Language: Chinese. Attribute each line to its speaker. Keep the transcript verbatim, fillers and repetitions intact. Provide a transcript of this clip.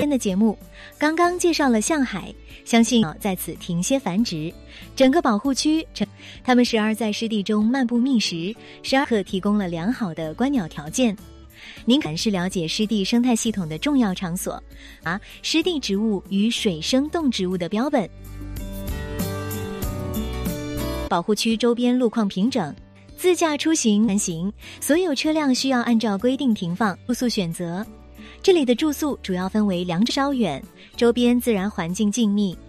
Speaker 1: 天的节目刚刚介绍了象海，相信在此停歇繁殖。整个保护区，它们时而在湿地中漫步觅食，时而可提供了良好的观鸟条件。您可是了解湿地生态系统的重要场所啊，湿地植物与水生动植物的标本。保护区周边路况平整，自驾出行难行，所有车辆需要按照规定停放。住宿选择，这里的住宿主要分为两种：稍远，周边自然环境静谧，